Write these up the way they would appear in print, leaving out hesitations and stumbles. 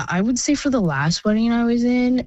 I would say for the last wedding I was in,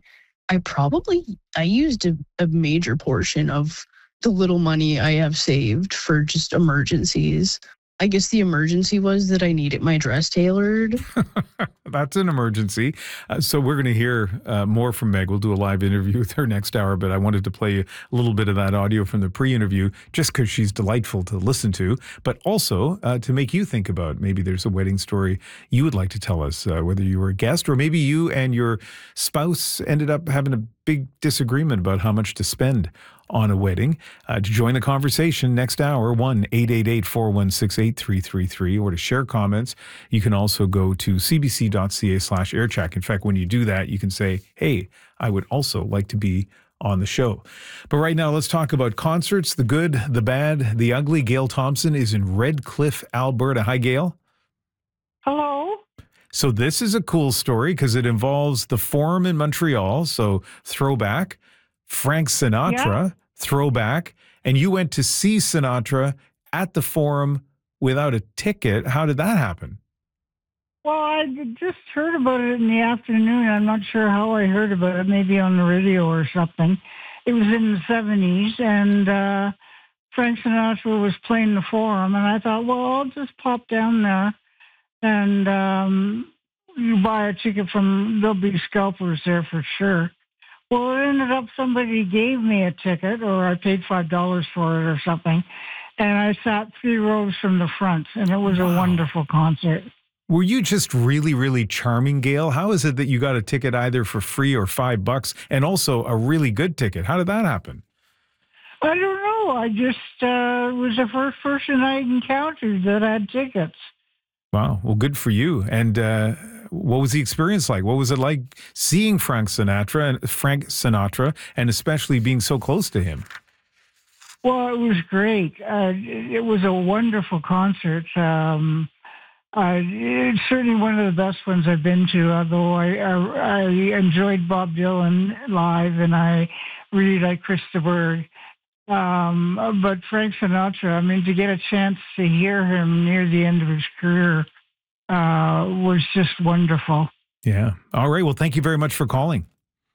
I used a major portion of the little money I have saved for just emergencies. I guess the emergency was that I needed my dress tailored. That's an emergency. So we're going to hear more from Meg. We'll do a live interview with her next hour, but I wanted to play a little bit of that audio from the pre-interview just because she's delightful to listen to, but also to make you think about maybe there's a wedding story you would like to tell us, whether you were a guest or maybe you and your spouse ended up having a big disagreement about how much to spend on a wedding. To join the conversation next hour, 1-888-416-8333, or to share comments, you can also go to cbc.ca/aircheck. In fact, when you do that, you can say, hey, I would also like to be on the show. But right now, let's talk about concerts, the good, the bad, the ugly. Gail Thompson is in Red Cliff, Alberta. Hi, Gail. Hello. So this is a cool story because it involves the Forum in Montreal, so throwback, Frank Sinatra, throwback, and you went to see Sinatra at the Forum without a ticket. How did that happen? Well, I just heard about it in the afternoon. I'm not sure how I heard about it, maybe on the radio or something. It was in the 70s, and Frank Sinatra was playing the Forum, and I thought, well, I'll just pop down there, and you buy a ticket there'll be scalpers there for sure. Well, it ended up somebody gave me a ticket, or I paid $5 for it or something, and I sat 3 rows from the front, and it was a wonderful concert. Were you just really, really charming, Gail? How is it that you got a ticket either for free or $5 and also a really good ticket? How did that happen? I don't know. I just was the first person I encountered that had tickets. Wow. Well, good for you. And what was the experience like? What was it like seeing Frank Sinatra, and especially being so close to him? Well, it was great. It was a wonderful concert. It's certainly one of the best ones I've been to, although I enjoyed Bob Dylan live, and I really like Krista Berg. But Frank Sinatra, I mean, to get a chance to hear him near the end of his career was just wonderful. Yeah. All right. Well, thank you very much for calling.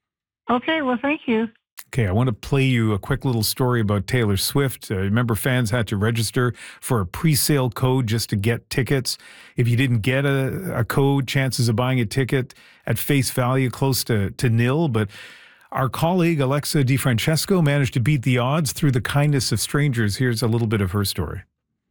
Okay. Well, thank you. Okay, I want to play you a quick little story about Taylor Swift. Remember, fans had to register for a pre-sale code just to get tickets. If you didn't get a code, chances of buying a ticket at face value close to nil. But our colleague, Alexa DiFrancesco, managed to beat the odds through the kindness of strangers. Here's a little bit of her story.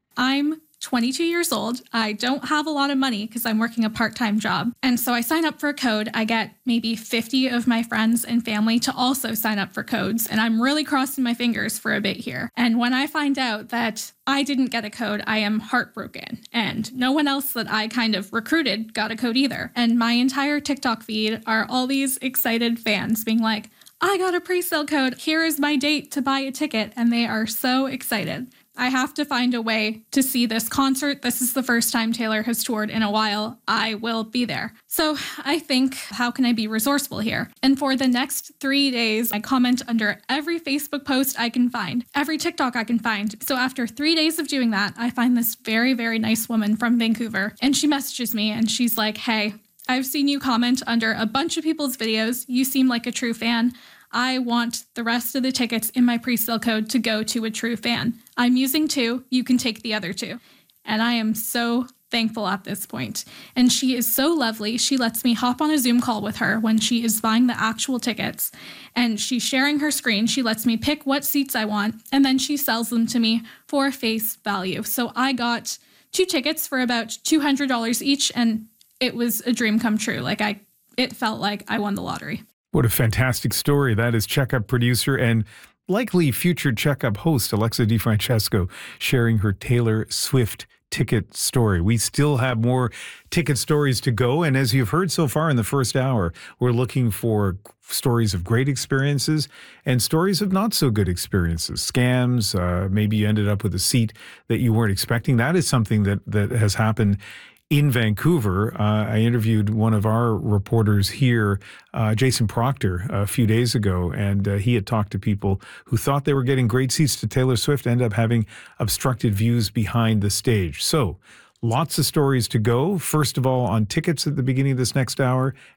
I'm 22 years old. I don't have a lot of money because I'm working a part-time job. And so I sign up for a code. I get maybe 50 of my friends and family to also sign up for codes. And I'm really crossing my fingers for a bit here. And when I find out that I didn't get a code, I am heartbroken. And no one else that I kind of recruited got a code either. And my entire TikTok feed are all these excited fans being like, I got a pre-sale code. Here is my date to buy a ticket. And they are so excited. I have to find a way to see this concert. This is the first time Taylor has toured in a while. I will be there. So I think, how can I be resourceful here? And for the next 3 days, I comment under every Facebook post I can find, every TikTok I can find. So after 3 days of doing that, I find this very, very nice woman from Vancouver. And she messages me and she's like, hey, I've seen you comment under a bunch of people's videos. You seem like a true fan. I want the rest of the tickets in my pre-sale code to go to a true fan. I'm using 2. You can take the other 2. And I am so thankful at this point. And she is so lovely. She lets me hop on a Zoom call with her when she is buying the actual tickets. And she's sharing her screen. She lets me pick what seats I want. And then she sells them to me for face value. So I got 2 tickets for about $200 each. And it was a dream come true. It felt like I won the lottery. What a fantastic story. That is Checkup producer and likely future Checkup host Alexa DiFrancesco sharing her Taylor Swift ticket story. We still have more ticket stories to go. And as you've heard so far in the first hour, we're looking for stories of great experiences and stories of not so good experiences, scams. Maybe you ended up with a seat that you weren't expecting. That is something that has happened in Vancouver. I interviewed one of our reporters here, Jason Proctor, a few days ago, and he had talked to people who thought they were getting great seats to Taylor Swift, end up having obstructed views behind the stage. So lots of stories to go. First of all, on tickets at the beginning of this next hour,